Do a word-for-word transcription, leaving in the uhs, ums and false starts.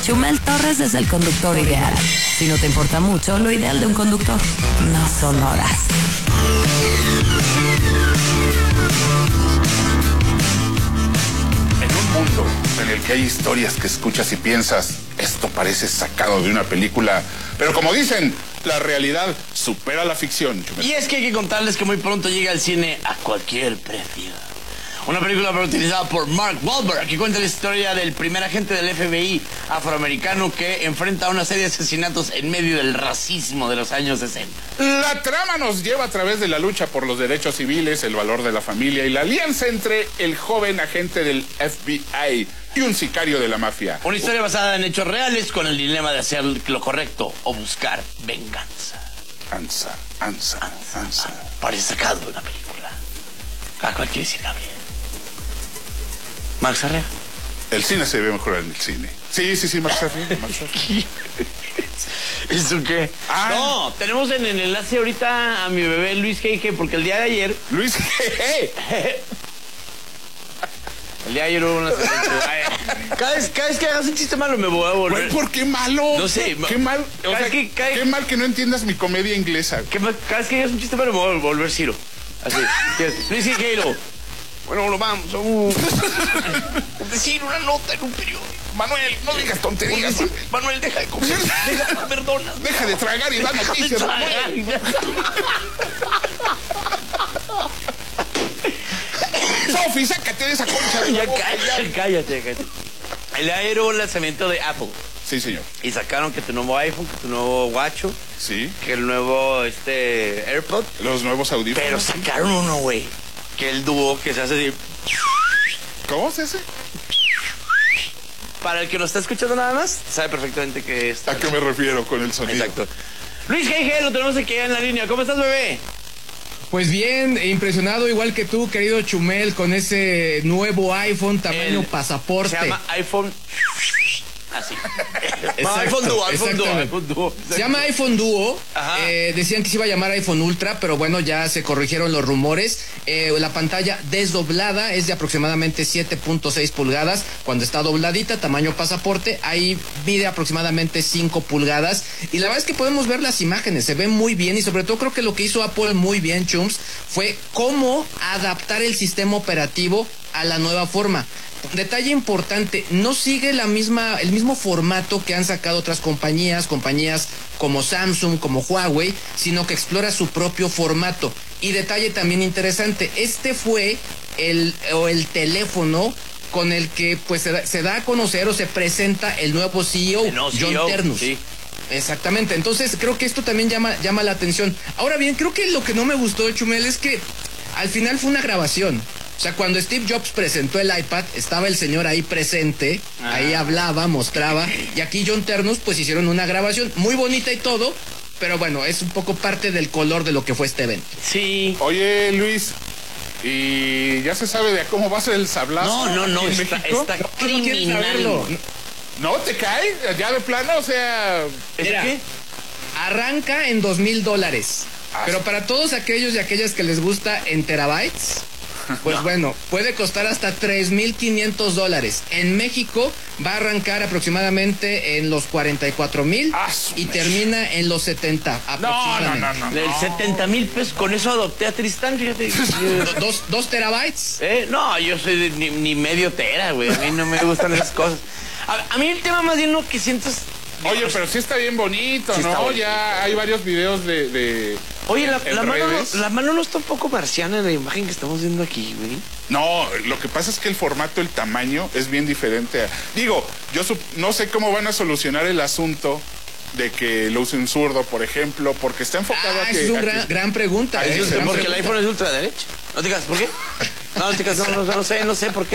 Chumel Torres es el conductor ideal. Si no te importa mucho, lo ideal de un conductor no son horas. En un mundo en el que hay historias que escuchas y piensas, esto parece sacado de una película, pero como dicen, la realidad supera la ficción. Y es que hay que contarles que muy pronto llega al cine a cualquier precio. Una película protagonizada por Mark Wahlberg, que cuenta la historia del primer agente del F B I afroamericano que enfrenta una serie de asesinatos en medio del racismo de los años sesenta. La trama nos lleva a través de la lucha por los derechos civiles, el valor de la familia y la alianza entre el joven agente del F B I y un sicario de la mafia. Una historia basada en hechos reales con el dilema de hacer lo correcto o buscar venganza. Ansa, ansa, ansa. ansa. Parece sacado de una película. ¿A cuál quiere decir, Gabriel? Max Arrea. El cine se ve mejor en el cine. Sí, sí, sí, Max Arrea. Max Arrea. ¿Eso qué? Ah. No, tenemos en el enlace ahorita a mi bebé Luis G. porque el día de ayer... Luis G. El día de ayer hubo una... cada, vez, cada vez que hagas un chiste malo me voy a volver... ¿Por qué malo? No sé. Qué mal, o sea, que, cada... qué mal que no entiendas mi comedia inglesa. Que, cada vez que hagas un chiste malo me voy a volver Ciro. Así. Luis G. Bueno, lo vamos. Uh. Decir una nota en un periódico. Manuel, no digas tonterías. Manuel, Manuel deja de comer. Deja, perdona. Deja de tragar y da noticias, Manuel. Sofi, sácate de esa concha de Ya boca. cállate, cállate, cállate. El aero un lanzamiento de Apple. Sí, señor. Y sacaron que tu nuevo iPhone, que tu nuevo Watcho. Sí. Que el nuevo este AirPod. Los nuevos audífonos. Pero sacaron uno, güey. Que el dúo que se hace así. ¿Cómo es ese? Para el que nos está escuchando nada más, sabe perfectamente que es. ¿A qué me refiero con el sonido? Exacto. Luis G G, lo tenemos aquí en la línea. ¿Cómo estás, bebé? Pues bien, impresionado igual que tú, querido Chumel, con ese nuevo iPhone tamaño El, pasaporte. Se llama iPhone... Así. Exacto, iPhone Duo, iPhone Duo, iPhone Duo. Se llama iPhone Duo. Eh, decían que se iba a llamar iPhone Ultra, pero bueno, ya se corrigieron los rumores. Eh, la pantalla desdoblada es de aproximadamente siete punto seis pulgadas. Cuando está dobladita, tamaño pasaporte, ahí mide aproximadamente cinco pulgadas. Y la verdad es que podemos ver las imágenes, se ven muy bien. Y sobre todo creo que lo que hizo Apple muy bien, Chums, fue cómo adaptar el sistema operativo a la nueva forma. Detalle importante, no sigue la misma, el mismo formato que han sacado otras compañías, compañías como Samsung, como Huawei, sino que explora su propio formato. Y detalle también interesante, este fue el, o el teléfono con el que pues se da, se da a conocer o se presenta el nuevo C E O, no, John C E O, Ternus. Sí. Exactamente, entonces creo que esto también llama, llama la atención. Ahora bien, creo que lo que no me gustó de Chumel es que al final fue una grabación. O sea, cuando Steve Jobs presentó el iPad, estaba el señor ahí presente, ah. ahí hablaba, mostraba, y aquí John Ternus pues hicieron una grabación muy bonita y todo, pero bueno, es un poco parte del color de lo que fue este evento. Sí. Oye, Luis, ¿y ya se sabe de cómo va a ser el sablazo? No, no, no, está, está no, criminal. No, ¿No te cae? ¿Ya de plano? O sea... Mira, ¿qué? Arranca en dos mil dólares, ah, pero para todos aquellos y aquellas que les gusta en terabytes... Pues no. Bueno, puede costar hasta tres mil quinientos dólares. En México va a arrancar aproximadamente en los cuarenta y cuatro mil ah, y termina en los setenta aproximadamente. No, no, no, no. El setenta mil pesos, con eso adopté a Tristán, fíjate. ¿Dos, dos terabytes? ¿Eh? No, yo soy de, ni, ni medio tera, güey. A mí no me gustan esas cosas. A, a mí el tema más bien lo que siento es... Oye, pero sí está bien bonito, sí, ¿no? Bonito. Ya hay varios videos de... de Oye, la, la, mano no, la mano no está un poco marciana en la imagen que estamos viendo aquí, güey. No, lo que pasa es que el formato, el tamaño es bien diferente. A, digo, yo sup, no sé cómo van a solucionar el asunto de que lo usen zurdo, por ejemplo, porque está enfocado ah, a que... es una a gran, que, gran pregunta. ¿eh? Es porque gran el pregunta. iPhone es ultraderecha. No te digas, ¿por qué? No, no te digas, no, no, no sé, no sé por qué.